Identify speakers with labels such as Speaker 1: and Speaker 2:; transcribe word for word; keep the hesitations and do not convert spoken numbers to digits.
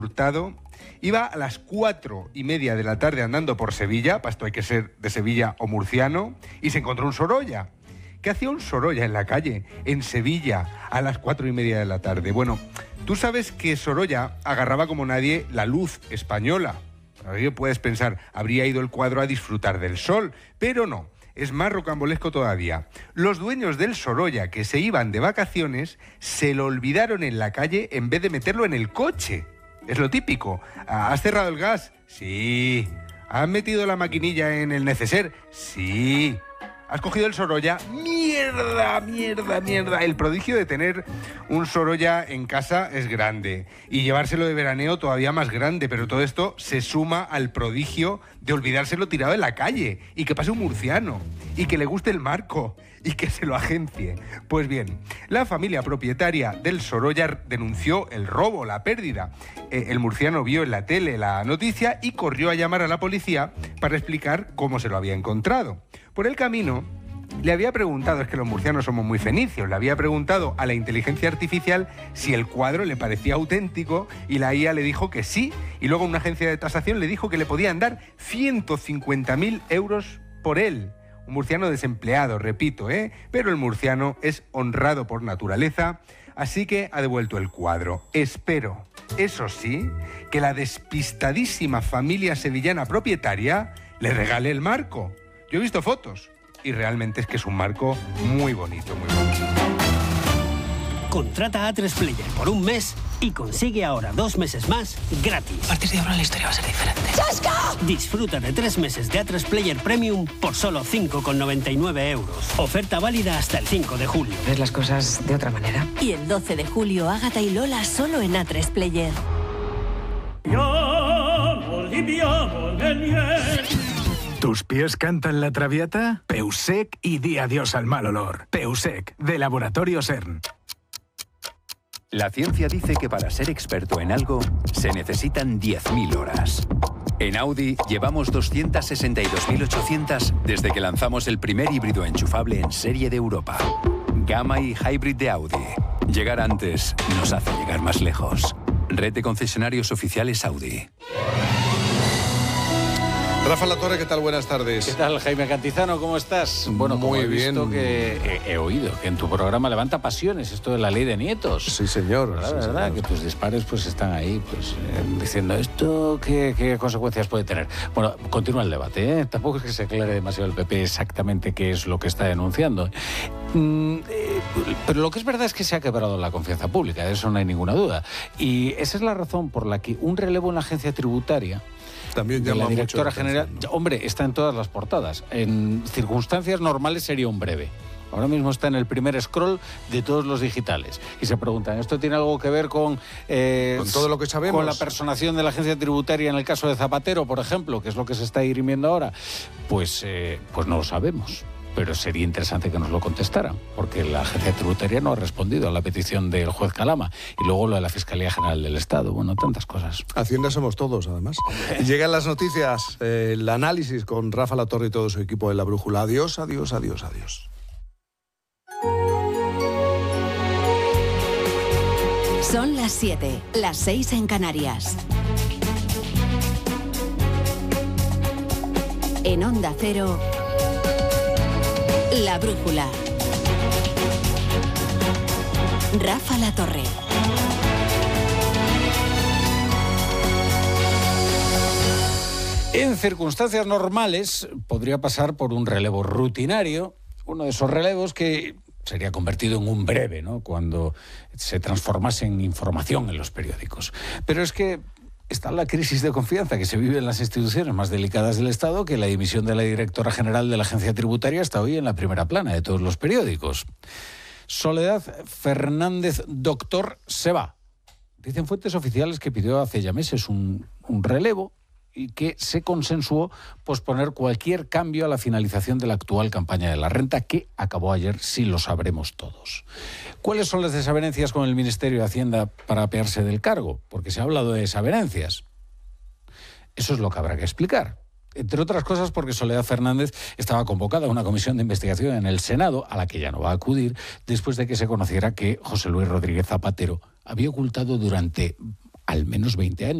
Speaker 1: Hurtado iba a las cuatro y media de la tarde andando por Sevilla, para esto hay que ser de Sevilla o murciano, y se encontró un Sorolla. ¿Qué hacía un Sorolla en la calle, en Sevilla, a las cuatro y media de la tarde? Bueno, tú sabes que Sorolla agarraba como nadie la luz española. Ahí puedes pensar, habría ido el cuadro a disfrutar del sol, pero no. Es más rocambolesco todavía. Los dueños del Sorolla, que se iban de vacaciones, se lo olvidaron en la calle en vez de meterlo en el coche. Es lo típico. ¿Has cerrado el gas? Sí. ¿Has metido la maquinilla en el neceser? Sí. ¿Has cogido el Sorolla? ¡Mierda, mierda, mierda! El prodigio de tener un Sorolla en casa es grande. Y llevárselo de veraneo todavía más grande. Pero todo esto se suma al prodigio de olvidárselo tirado en la calle. Y que pase un murciano. Y que le guste el marco. Y que se lo agencie. Pues bien, la familia propietaria del Sorolla denunció el robo, la pérdida. Eh, el murciano vio en la tele la noticia y corrió a llamar a la policía para explicar cómo se lo había encontrado. Por el camino, le había preguntado, es que los murcianos somos muy fenicios, le había preguntado a la inteligencia artificial si el cuadro le parecía auténtico y la I A le dijo que sí. Y luego una agencia de tasación le dijo que le podían dar ciento cincuenta mil euros por él. Un murciano desempleado, repito, ¿eh? Pero el murciano es honrado por naturaleza, así que ha devuelto el cuadro. Espero, eso sí, que la despistadísima familia sevillana propietaria le regale el marco. Yo he visto fotos y realmente es que es un marco muy bonito, muy bonito.
Speaker 2: Contrata a tres Player por un mes y consigue ahora dos meses más gratis.
Speaker 3: A partir de ahora la historia va a ser diferente.
Speaker 2: ¡Chasca! Disfruta de tres meses de A tres Player Premium por solo cinco con noventa y nueve euros. Oferta válida hasta el cinco de julio.
Speaker 3: ¿Ves las cosas de otra manera?
Speaker 4: Y el doce de julio, Ágata y Lola solo en A tres Player.
Speaker 5: ¿Tus pies cantan la Traviata? Peusec y di adiós al mal olor. Peusec, de Laboratorio CERN.
Speaker 6: La ciencia dice que para ser experto en algo se necesitan diez mil horas. En Audi llevamos doscientas sesenta y dos mil ochocientas desde que lanzamos el primer híbrido enchufable en serie de Europa. Gamma y Hybrid de Audi. Llegar antes nos hace llegar más lejos. Red de concesionarios oficiales Audi.
Speaker 7: Rafa Latorre, ¿qué tal? Buenas tardes.
Speaker 8: ¿Qué tal, Jaime Cantizano? ¿Cómo estás? Bueno,
Speaker 7: muy
Speaker 8: como he
Speaker 7: bien.
Speaker 8: visto que he, he oído que en tu programa levanta pasiones esto de la ley de nietos.
Speaker 7: Sí, señor.
Speaker 8: ¿Verdad?
Speaker 7: Sí,
Speaker 8: ¿verdad?
Speaker 7: señor.
Speaker 8: Que tus dispares pues están ahí pues eh, diciendo esto, ¿qué, qué consecuencias puede tener? Bueno, continúa el debate, ¿eh? Tampoco es que se aclare demasiado el P P exactamente qué es lo que está denunciando. Mm, eh, pero lo que es verdad es que se ha quebrado la confianza pública, de eso no hay ninguna duda. Y esa es la razón por la que un relevo en la agencia tributaria
Speaker 7: También
Speaker 8: de
Speaker 7: llama
Speaker 8: la directora
Speaker 7: mucho la
Speaker 8: general,
Speaker 7: atención, ¿no?
Speaker 8: hombre, está en todas las portadas. En circunstancias normales sería un breve. Ahora mismo está en el primer scroll de todos los digitales. Y se preguntan, ¿esto tiene algo que ver con... Eh,
Speaker 7: Con todo lo que sabemos.
Speaker 8: Con la personación de la agencia tributaria en el caso de Zapatero, por ejemplo, que es lo que se está dirimiendo ahora? Pues, eh, pues no lo sabemos. Pero sería interesante que nos lo contestaran, porque la agencia tributaria no ha respondido a la petición del juez Calama. Y luego lo de la Fiscalía General del Estado. Bueno, tantas cosas.
Speaker 7: Hacienda somos todos, además. Llegan las noticias, eh, el análisis con Rafa Latorre y todo su equipo de La Brújula. Adiós, adiós, adiós, adiós.
Speaker 4: Son las siete, las seis en Canarias. En Onda Cero, La Brújula. Rafa Latorre.
Speaker 8: En circunstancias normales podría pasar por un relevo rutinario, uno de esos relevos que sería convertido en un breve, ¿no?, cuando se transformase en información en los periódicos. Pero es que está la crisis de confianza que se vive en las instituciones más delicadas del Estado, que la dimisión de la directora general de la agencia tributaria está hoy en la primera plana de todos los periódicos. Soledad Fernández, doctor, se va. Dicen fuentes oficiales que pidió hace ya meses un, un relevo y que se consensuó posponer cualquier cambio a la finalización de la actual campaña de la renta, que acabó ayer, sí lo sabremos todos. ¿Cuáles son las desavenencias con el Ministerio de Hacienda para apearse del cargo? Porque se ha hablado de desavenencias. Eso es lo que habrá que explicar. Entre otras cosas porque Soledad Fernández estaba convocada a una comisión de investigación en el Senado, a la que ya no va a acudir, después de que se conociera que José Luis Rodríguez Zapatero había ocultado durante al menos veinte años.